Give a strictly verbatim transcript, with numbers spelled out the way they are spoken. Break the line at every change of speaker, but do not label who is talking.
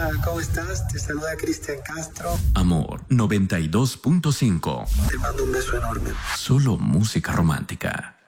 Hola, ¿cómo estás? Te saluda Cristian Castro.
Amor noventa y dos punto cinco.
Te mando un beso enorme.
Solo música romántica.